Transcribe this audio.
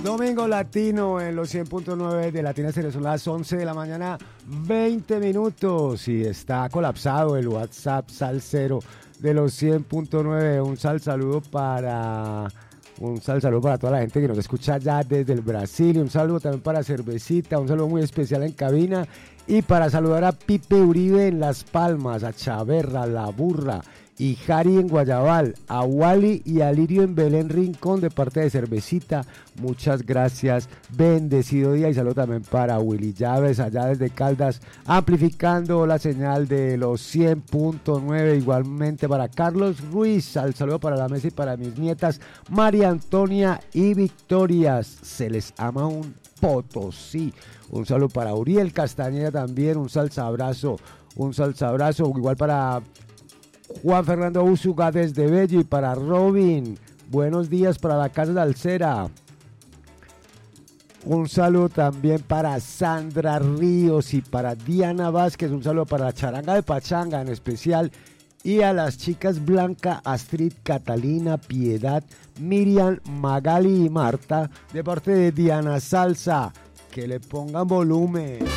Domingo Latino en los 100.9 de Latina Estéreo. Son las 11 de la mañana, 20 minutos. Y está colapsado el WhatsApp salsero de los 100.9. Un saludo para toda la gente que nos escucha ya desde el Brasil. Y un saludo también para Cervecita. Un saludo muy especial en cabina. Y para saludar a Pipe Uribe en Las Palmas, a Chaverra, La Burra y Jari en Guayabal, a Wally y a Lirio en Belén Rincón de parte de Cervecita. Muchas gracias, bendecido día, y saludo también para Willy Llaves allá desde Caldas, amplificando la señal de los 100.9. Igualmente para Carlos Ruiz, al saludo para la mesa y para mis nietas María Antonia y Victoria. Se les ama un Potosí. Un saludo para Uriel Castañeda también, un salsa abrazo, igual para Juan Fernando Úsuga desde Bello, y para Robin, buenos días para la Casa de Alcera. Un saludo también para Sandra Ríos y para Diana Vázquez, un saludo para la Charanga de Pachanga en especial, y a las chicas Blanca, Astrid, Catalina, Piedad, Miriam, Magali y Marta de parte de Diana Salsa. Que le pongan volumen.